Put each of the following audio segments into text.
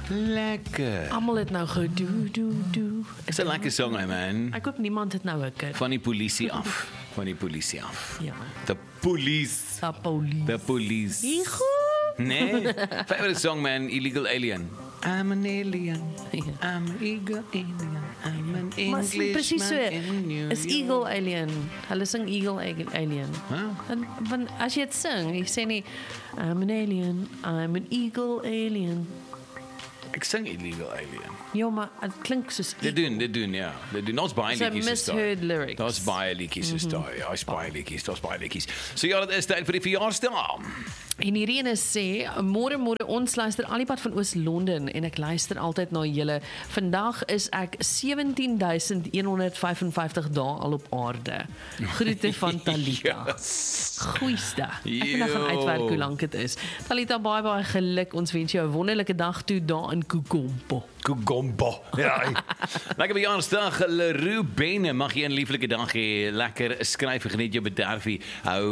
Lekker. Almal het nou gedoe. Dis 'n lekker song, man. Ek hoop niemand het nou 'n kind. Van die polisie af. Van die polisie af. Ja. The police. The police. The police. Igo. Nee. Favorite song, man. Illegal Alien. I'm an alien. I'm an eagle alien. I'm an Englishman Presies so. in New Is Eagle Alien. Hulle sing Eagle Alien. Huh? En want as jy dit sing, jy sê nie I'm an alien, I'm an eagle alien. Ek sing Illegal Alien. Ja, maar dit klink soos Dit doen, ja. Dit doen. Ons baie It's a liedjies misheard lyrics. Daar's baie liedjies is daar. Ja, daar's baie liedjies. So ja, dit is tyd vir die verjaarsdag. En hierdie ene sê, môre ons luister al die pad van Oos-London en ek luister altyd na julle. Vandag is ek 17.155 dae al op aarde. Groete van Talita. Yes. Goeiesdag. Ek moet nou gaan uitwerk hoe lank dit is. Talita, baie geluk. Ons wens jou 'n wonderlike dag toe daar in Kugombo. Kugombo. Ja. Lekker verjaarsdag, Leroux Benne. Mag jy 'n lieflike dag hê. Lekker skryf en geniet jou bederfie.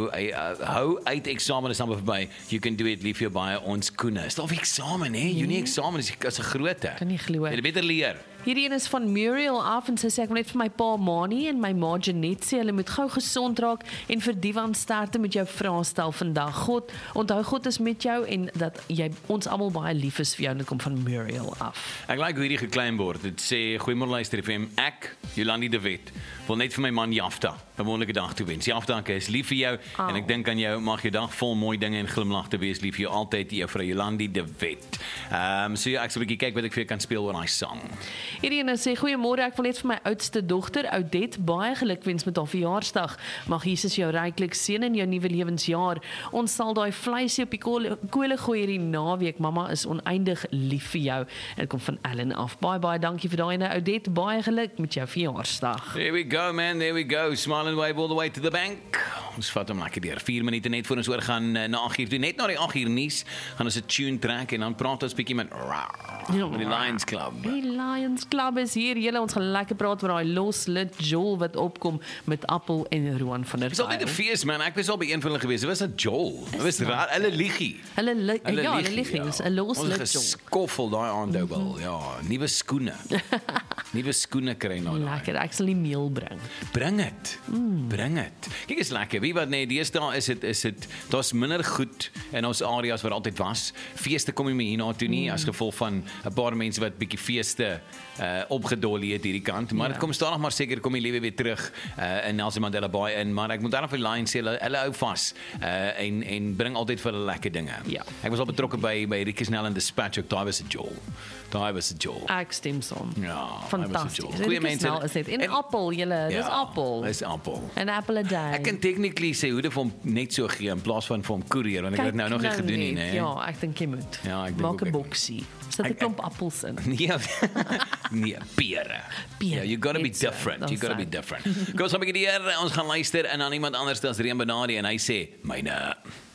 Hou uit eksamen is amper verby. You can do it, lief jou baie ons koene. Is daar eksamen, hè? Junie eksamen is 'n grootte. Kan nie glo. Jy beter leer. Hierdie een is van Muriel af en sy sê ek wil net vir my pa Mani en my ma Janet sê hulle moet gou gesond raak en vir Divan sterkte met jou vrae stel vandag. Onthou God is met jou en dat jy ons almal baie lief is vir jou en dit kom van Muriel af. Ek like hoe hierdie geklein word. Dit sê goeiemôre luister FM. Ek, Jolandi de Wet, wil net vir my man Jafta 'n wonderlike dag toewens. Jafta, ek is lief vir jou en ek dink aan jou. Mag jou dag vol mooi dinge en glimlag te wees. Lief vir jou altyd, juffrou Jolandi de Wet. So ja, ek sal 'n bietjie kyk wat ek vir jou kan speel oor daai sang. Hierdie ene sê goeiemôre, ek wil net vir my oudste dogter Oudet baie gelukwens met haar verjaarsdag. Mag Jesus jou ryklik seën in jou nuwe lewensjaar. Ons sal daai vleisie op die kolle gooi hierdie naweek. Mamma is oneindig lief vir jou. Dit kom van Ellen af. Baie dankie vir daai ene Oudet. Baie geluk met jou verjaarsdag. There we go, man. There we go. Smile and wave all the way to the bank. Ons vat hom lekker deur. 4 minute net voor ons oorgaan na 8uur toe. Net na die 8uur nuus gaan ons 'n tune trek en dan praat ons bietjie met die Lions Club. Die Lions Club is hier. Julle ons gaan lekker praat oor daai los lid Joel wat opkom met Appel en Roan van der Dis altyd 'n fees, man. Ek was al by een van hulle gewees. Dit was 'n Joel. Dit was raar. Hulle liggie. Hulle liggie. Is 'n los lid Joel. Geskoffel daai aand wel. Ja, nuwe skoene. Nuwe skoene kry nou. Lekker. Ek sal die meel bring. Bring dit. Bring dit. Kyk, is lekker. Wie wat nee, deesdae is dit daar's minder goed in ons areas wat altyd was. Feeste kom nie meer hiernatoe nie as gevolg van 'n paar mense wat bietjie feeste opgedolly het hierdie kant, maar dit kom stadig maar seker kom die lewe weer terug in Nelson Mandela Bay in, maar ek moet daarom vir Lions sê hulle hou vas en bring altyd vir hulle lekker dinge. Ja. Ek was al betrokke by Ricky Snell en Dispatch ook, daai was 'n Joel. Ek stem saam. Ja, fantasties. Goeie mense. Is dit en Appel, julle, dis Appel. Dis Appel. En Apple a day. Ek kan technically sê hoe dit vir hom net so gee in plaas van vir hom koerier, want ek het dit nou nog nie gedoen nie, né? Ja, ek dink jy moet. Ja, ek dink maak 'n ook boksie. Sit 'n klomp appels in. Nee, pere. Yeah, you gotta be different. You gotta be different. Kom ons gaan 'n bietjie ons gaan luister en aan iemand anders as Reen Benadi en hy sê myne